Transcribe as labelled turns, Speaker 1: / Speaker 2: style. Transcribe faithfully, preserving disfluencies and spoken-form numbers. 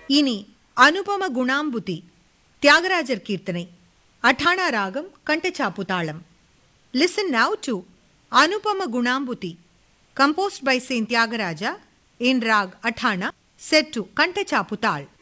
Speaker 1: இனி அனுபம குணாம்புதி தியாகராஜர் கீர்த்தனை அட்டானா ராகம் கண்டச்சாப்பு தாளம். Listen now to அனுபம குணாம்புதி composed by Saint Tyagaraja in rag Athana set to Khandachapu தாள்.